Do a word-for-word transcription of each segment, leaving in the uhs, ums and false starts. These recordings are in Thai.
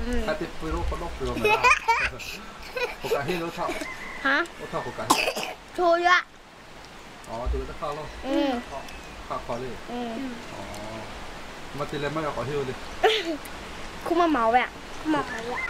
ถ้าติดปืนลูกเขาต้องปืนมาโอกาสที่รู้ชอบฮะรู้ชอบโอกาสชูยะอ๋อตัวจะเข้าแล้วอืมเข้าคอเลยอืมอ๋อมาตีเลยไม่เอาขอฮิวเลยคุ้มมาเมาแบบคุ้มมาเมาอ่ะ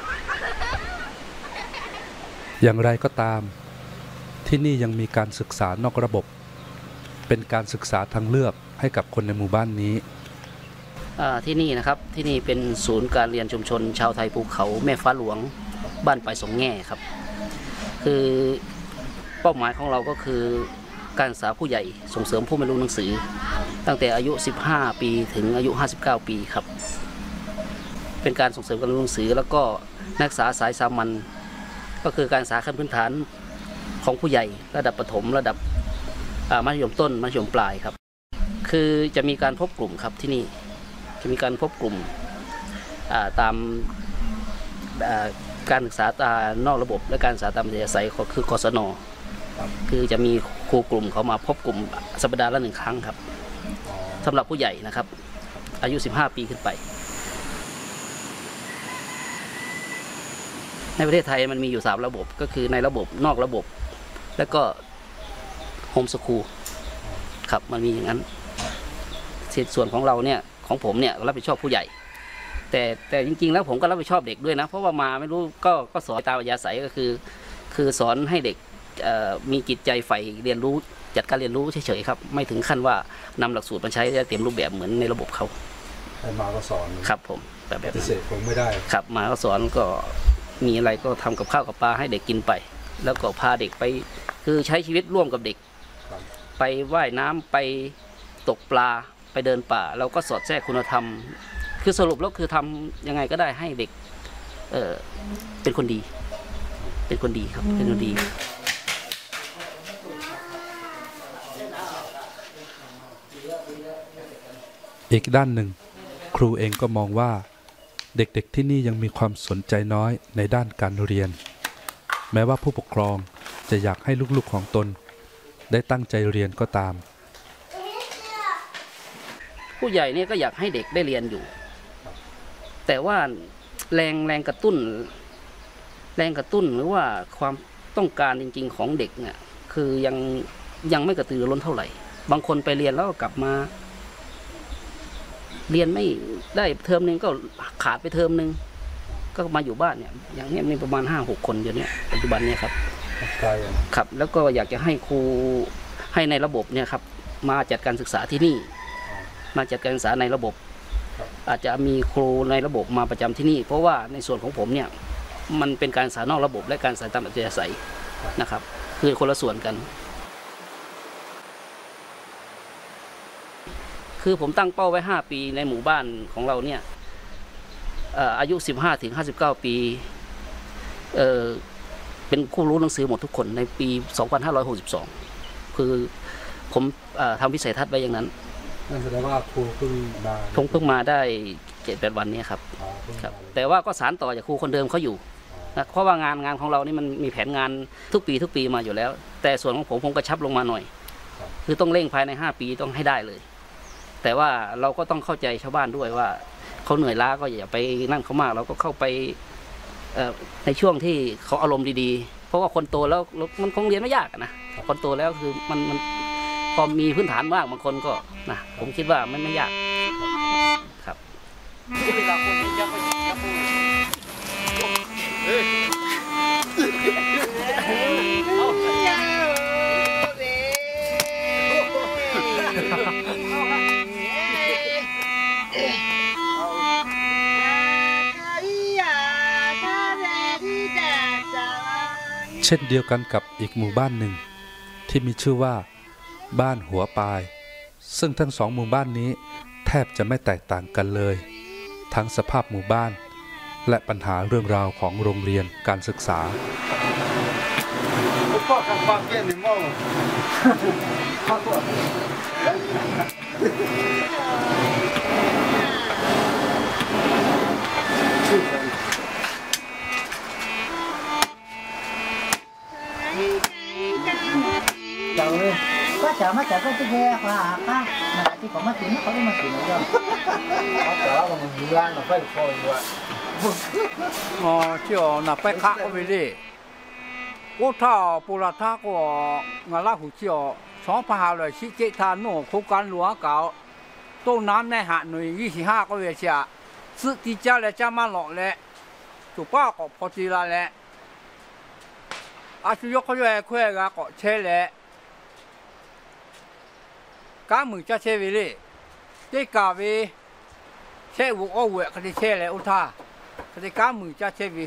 อย่างไรก็ตามที่นี่ยังมีการศึกษานอกระบบเป็นการศึกษาทางเลือกให้กับคนในหมู่บ้านนี้ที่นี่นะครับที่นี่เป็นศูนย์การเรียนชุมชนชาวไทยภูเขาแม่ฟ้าหลวงบ้านปลายสองแง่ครับคือเป้าหมายของเราก็คือการศึกษาผู้ใหญ่ส่งเสริมผู้ไม่รู้หนังสือตั้งแต่อายุสิบห้าปีถึงอายุห้าสิบเก้าปีครับเป็นการส่งเสริมการเรียนหนังสือแล้วก็นักศึกษาสายสามัญก็คือการศึกษาขั้นพื้นฐานของผู้ใหญ่ระดับประถมระดับมัธยมต้นมัธยมปลายครับคือจะมีการพบกลุ่มครับที่นี่จะมีการพบกลุ่มตามการศึกษานอกระบบและการศึกษาตามอัธยาศัยคือกศน.คือจะมีครูกลุ่มเขามาพบกลุ่มสัปดาห์ละหนึ่งครั้งครับสำหรับผู้ใหญ่นะครับอายุสิบห้าปีขึ้นไปในประเทศไทยมันมีอยู่สามระบบก็คือในระบบนอกระบบและก็โฮมสคูลครับมันมีอย่างนั้นส่วนของเราเนี่ยของผมเนี่ยรับผิดชอบผู้ใหญ่แต่แต่จริงๆแล้วผมก็รับผิดชอบเด็กด้วยนะเพราะว่ามาไม่รู้ก็ก็สอนตามอัธยาศัยก็คือคือสอนให้เด็กมีจิตใจใฝ่เรียนรู้จัดการเรียนรู้เฉยๆครับไม่ถึงขั้นว่านำหลักสูตรมาใช้เต็มรูปแบบเหมือนในระบบเขามาก็สอนครับผมแบบแบบนั้นผมไม่ได้ครับมาก็สอนก็มีอะไรก็ทำกับข้าวกับปลาให้เด็กกินไปแล้วก็พาเด็กไปคือใช้ชีวิตร่วมกับเด็กไปว่ายน้ำไปตกปลาไปเดินป่าเราก็สอดแทรกคุณธรรมคือสรุปแล้วคือทำยังไงก็ได้ให้เด็กเออเป็นคนดีเป็นคนดีครับเป็นคนดีอีกด้านหนึ่งครูเองก็มองว่าเด็กๆที่นี่ยังมีความสนใจน้อยในด้านการเรียนแม้ว่าผู้ปกครองจะอยากให้ลูกๆของตนได้ตั้งใจเรียนก็ตามผู้ใหญ่เนี่ยก็อยากให้เด็กได้เรียนอยู่แต่ว่าแรงแรงกระตุ้นแรงกระตุ้นหรือว่าความต้องการจริงๆของเด็กเนี่ยคือยังยังไม่กระตือรือร้นเท่าไหร่บางคนไปเรียนแล้วก็กลับมาเรียนไม่ได้เทอมนึงก็ขาดไปเทอมนึงก็มาอยู่บ้านเนี่ยอย่างนี้มีประมาณห้าหกคนอยู่เนี่ยปัจจุบันเนี่ยครับครับแล้วก็อยากจะให้ครูให้ในระบบเนี่ยครับมาจัดการศึกษาที่นี่มาจัดการศึกษาในระบบอาจจะมีครูในระบบมาประจำที่นี่เพราะว่าในส่วนของผมเนี่ยมันเป็นการศึกษานอกระบบและการศึกษาตามอัธยาศัยนะครับคือคนละส่วนกันคือผมตั้งเป้าไว้ห้าปีในหมู่บ้านของเราเนี่ยอายุสิบห้าถึงห้าสิบเก้าปีเอ่อเป็นผู้รู้หนังสือหมดทุกคนในปีสองพันห้าร้อยหกสิบสองคือผมทำวิสัยทัศน์ไว้อย่างนั้นนั่นแสดงว่าครูเพิ่งมาเพิ่งมาได้เจ็ดแปดวันนี้ครับครับแต่ว่าก็สานต่อจากครูคนเดิมเขาอยู่นะเพราะว่างานงานของเรานี่มันมีแผนงานทุกปีทุกปีมาอยู่แล้วแต่ส่วนของผมผมกระชับลงมาหน่อยคือต้องเร่งภายในห้าปีต้องให้ได้เลยแต่ว่าเราก็ต้องเข้าใจชาวบ้านด้วยว่าเขาเหนื่อยล้าก็อย่าไปนั่นเขามากเราก็เข้าไปในช่วงที่เขาอารมณ์ดีๆเพราะว่าคนโตแล้วมันคงเรียนไม่ยากนะคนโตแล้วคือมันมันพอมีพื้นฐานมากบางคนก็นะผมคิดว่ามันไม่ยากครับเช่นเดียวกันกับอีกหมู่บ้านหนึ่งที่มีชื่อว่าบ้านหัวปายซึ่งทั้งสองหมู่บ้านนี้แทบจะไม่แตกต่างกันเลยทั้งสภาพหมู่บ้านและปัญหาเรื่องราวของโรงเรียนการศึกษา quá chợ má chợ có cái ghe hoa hạt á mà chỉ còn má chuyện nó khỏi má chuyện nữa đâu. Má chợ mà mình đi ăn là phải được thôi vậy. 哦，叫那白卡个为例，我他布拉他个我拉胡叫สองพันห้าร้อยสิบเจ็ดท่านโน่โครงการหลวงเก่าต้นน้ำในหาดหน่วยยี่สิบห้าก็เวชาซื้อที่เจ้าและเจ้ามาหลอกแหละจุกป้าก็พอดีละแหละอาชีพเขาอยู่ไอ้คุยกันก็เช่แหละการมือจะเช่ไปเลยได้กาวีเช่บุกเอาเวะเขาจะเช่เลยอุท่าเขาจะการมือจะเช่ไป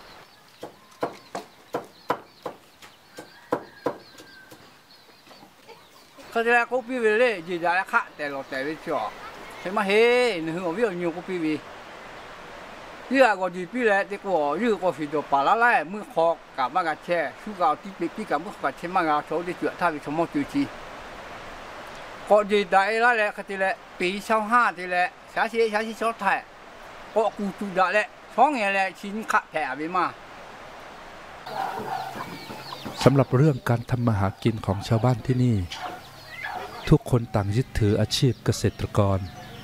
เขาจะกูปีไปเลยจีจ่าข้าแต่เราแต่ไม่ชอบใช่ไหมเฮ้ยหนึ่งหัววิ่งอยู่กูปีไปยี่ห้อก็จีปีเลยแต่กูยี่ห้อก็ฟิโดปลาละมือคอกกับมากระเช่ชูกาวที่ปีปีกับมือกับเช่มากระโชว์ที่จุดท่าที่สมองจุดจีก็จีได้ละเลยเขาที่เลยปีสองห้าที่เลยชาชีชาชีชดไทยก็กูจุดได้เลยสองอย่างเลยชิ้นขาดแผลไปมาสำหรับเรื่องการทำมาหากินของชาวบ้านที่นี่ทุกคนต่างยึดถืออาชีพเกษตรกร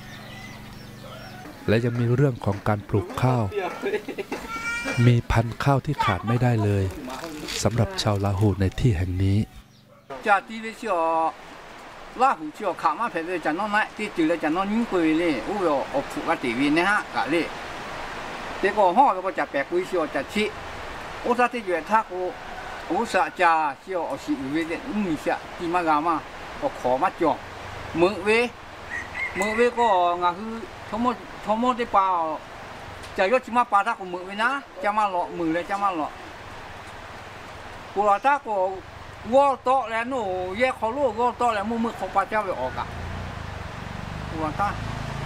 และยังมีเรื่องของการปลูกข้าวมีพันธุ์ข้าวที่ขาดไม่ได้เลยสำหรับชาวลาหูในที่แห่งนี้จากที่เชื่อลาหูเชื่อขามาเผยเลยจากน้องไม้ที่จืดเลยจากน้องยิ่งกุยเลยอู้ยอผูกกติวินนะฮะกะเลยแต่ก็ห่อแล้วก็จะแปลกุยเชื่อจะชี้อุตส่าห์ที่อยู่ท่ากูอุตส่าห์จะเชื่อเอาสิวิเดนมีเสียที่มากามาก็ขอมาจองมือเวมือเวก็งาคือทั้งหมดทั้งหมดได้เปล่าจะยกชิมาปาท่าก็มือเวนะจะมาหลอกมือเลยจะมาหลอกกูเราท่าก็วอลโตแล้วหนูแยกเขาลูกวอลโตแล้วมือมือของป้าเจ้าไปออกอะกูเราท่า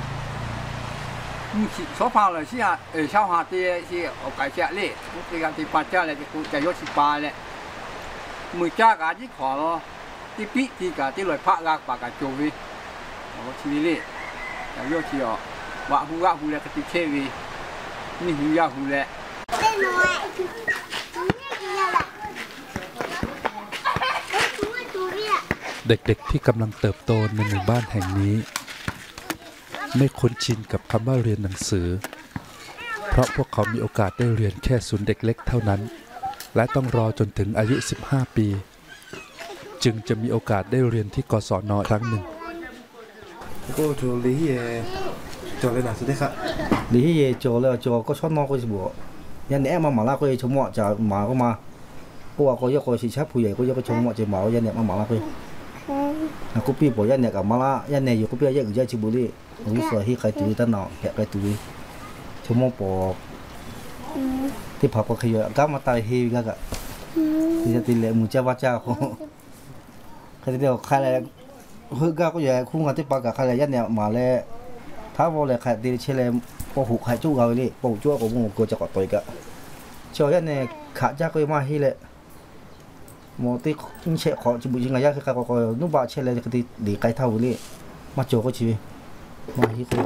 มีสองพันเลยสิฮะเออชาวหาตีสิเอาไก่เสียเล่มุติการที่ป้าเจ้าเลยกูจะยกชิปาเลยมือจ้ากาที่ขอที่ปีที่กาที่ลอยพระลากปากกาโจวีเอาชีวิตเลยแต่ยอดเชียวว่าหูว่าหูเลยก็ติเชวีนี่หูยาหูเลยเด็กๆที่กำลังเติบโตในหมู่บ้านแห่งนี้ไม่คุ้นชินกับคำว่าเรียนหนังสือเพราะพวกเขามีโอกาสได้เรียนแค่ศูนย์เด็กเล็กเท่านั้นและต้องรอจนถึงอายุสิบห้าปีจึงจะมีโอกาสได้เรียนที่กศน.ครั้งหนึ่งก็โจลีเย่โจเลยนะสุดที่ครับลีเย่โจแล้วโจก็ชอบนอกก็จะบอกยันเนี่ยมาหมาลาก็จะชมว่าจะหมาก็มาก็ว่าก็ยกก็สิชับผู้ใหญ่ก็ยกก็ชมว่าจะหมายันเนี่ยมาหมาลาก็กูปีบอกยันเนี่ยกับมาลายันเนี่ยอยู่กูปียันอยู่ยันชิบุรีรู้สึกที่ใครตื่นตั้งนอนแค่ใครตื่นชมว่าปอกที่ผับก็ขยันก้ามาตายเฮยก็กะที่จะตีเละมือเจ้าว่าเจ้าเขาจะเดี๋ยวใครอะไรเฮ้ยก็อย่าคุ้งกันที่ปากกับใครอะไรยันเนี่ยมาเลยถ้าว่าเลยใครตีเชลล์ปหุกใครจู้เขาเลยปหุกจู้ก็มึงก็จะกอดตัวกันเชื่อยันเนี่ยขาจ้าก็มาให้เลยหมอที่ยิ่งเชะขอจิบุจิงอะไรก็ก็นุ่มบาเชลล์ก็ตีดีไกลเท่าเลยมาโจก็ชีวิตมาให้คน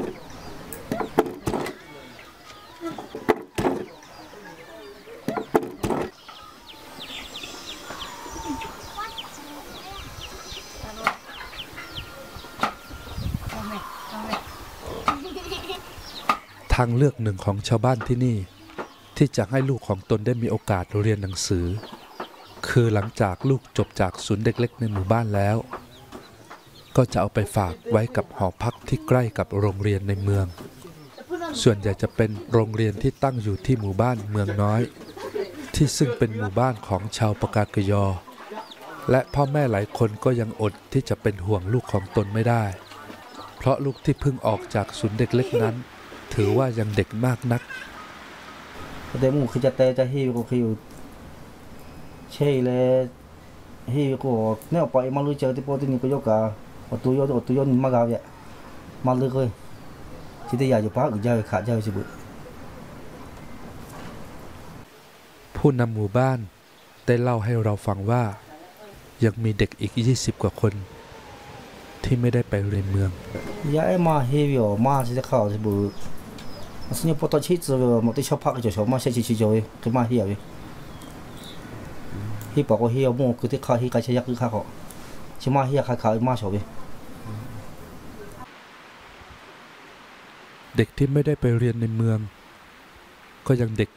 ทางเลือกหนึ่งของชาวบ้านที่นี่ที่จะให้ลูกของตนได้มีโอกาสเรียนหนังสือคือหลังจากลูกจบจากศูนย์เด็กเล็กในหมู่บ้านแล้วก็จะเอาไปฝากไว้กับหอพักที่ใกล้กับโรงเรียนในเมืองส่วนใหญ่จะเป็นโรงเรียนที่ตั้งอยู่ที่หมู่บ้านเมืองน้อยที่ซึ่งเป็นหมู่บ้านของชาวปากากยอและพ่อแม่หลายคนก็ยังอดที่จะเป็นห่วงลูกของตนไม่ได้เพราะลูกที่เพิ่งออกจากศูนย์เด็กเล็กนั้นถือว่ายังเด็กมากนักแต่มึงคือจะเตะจะหิวก็หิวใช่เลยหิวก็เนี่ยไปมาลุยเจอที่โปรตีนก็ยกกาตัวยอดตัวยอดมากเอาเนี่ยมาเลยเลยที่ได้อยากจะพักอีกเยอะขาดเยอะสิบุผู้นำหมู่บ้านได้เล่าให้เราฟังว่ายังมีเด็กอีกยี่สิบกว่าคนที่ไม่ได้ไปเรียนเมืองยายมาเฮียวมาที่จะเข้าสิบุสิ่งพอตอนชิดจะมาที่ชอบพักจะชอบมาใช้ชีวิตจอยคือมาเฮียวที่บอกว่าเฮียวมั่วคือที่เขาที่ใครใช้ยักษ์คือเขาเขาชิมาเฮียเขาเขามาชอบเด็กที่ไม่ได้ไปเรียนในเมืองก็ยังเด็ก